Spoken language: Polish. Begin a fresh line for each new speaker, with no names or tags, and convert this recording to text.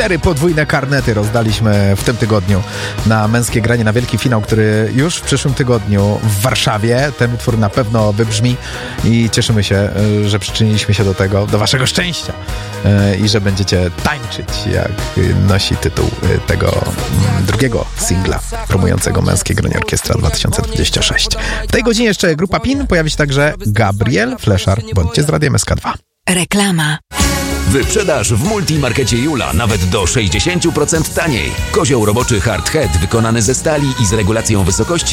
4 podwójne karnety rozdaliśmy w tym tygodniu na Męskie Granie, na wielki finał, który już w przyszłym tygodniu w Warszawie. Ten utwór na pewno wybrzmi i cieszymy się, że przyczyniliśmy się do tego, do waszego szczęścia i że będziecie tańczyć, jak nosi tytuł tego drugiego singla promującego Męskie Granie Orkiestra 2026. W tej godzinie jeszcze grupa PiN, pojawi się także Gabriel Fleszar. Bądźcie z Radiem SK2.
Reklama.
Wyprzedaż w Multimarkecie Jula nawet do 60% taniej. Kozioł roboczy Hard Head wykonany ze stali i z regulacją wysokości